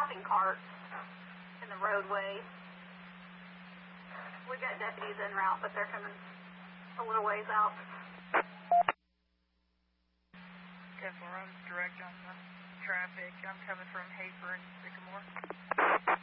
shopping carts in the roadway. We've got deputies en route, but they're coming a little ways out. 10-4, I'm direct on the traffic. I'm coming from Hafer and Sycamore.